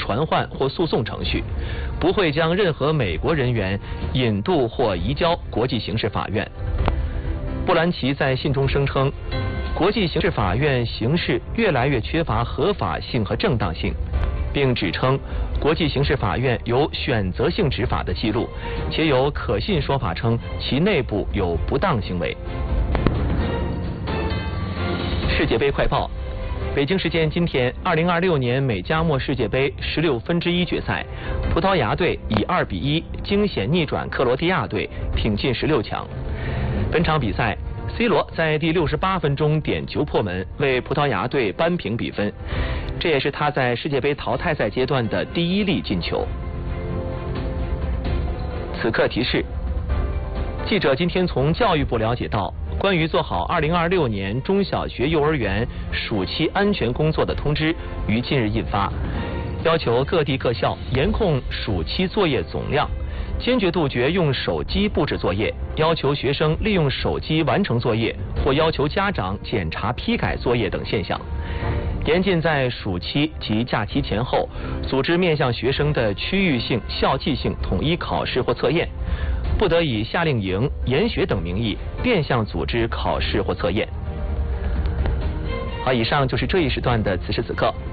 传唤或诉讼程序，不会将任何美国人员引渡或移交国际刑事法院。布兰奇在信中声称，国际刑事法院行事越来越缺乏合法性和正当性，并指称国际刑事法院有选择性执法的记录，且有可信说法称其内部有不当行为。世界杯快报。北京时间今天，2026年美加墨世界杯16分之1决赛，葡萄牙队以2比1惊险逆转克罗地亚队，挺进16强。本场比赛 ，C 罗在第68分钟点球破门，为葡萄牙队扳平比分，这也是他在世界杯淘汰赛阶段的第1粒进球。此刻提示：记者今天从教育部了解到，关于做好2026年中小学、幼儿园暑期安全工作的通知于近日印发，要求各地各校严控暑期作业总量，坚决杜绝用手机布置作业，要求学生利用手机完成作业，或要求家长检查批改作业等现象。严禁在暑期及假期前后组织面向学生的区域性、校际性统一考试或测验，不得以夏令营、研学等名义变相组织考试或测验。好，以上就是这一时段的此时此刻。